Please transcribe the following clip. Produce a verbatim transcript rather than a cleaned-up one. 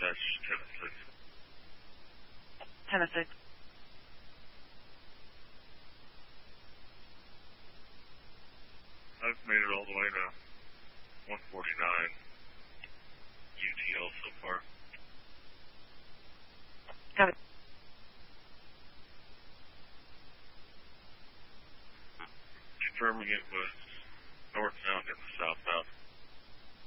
dispatch ten to six. ten to six. I've made it all the way to one forty-nine U T L so far. Got it. Confirming it was northbound in the southbound.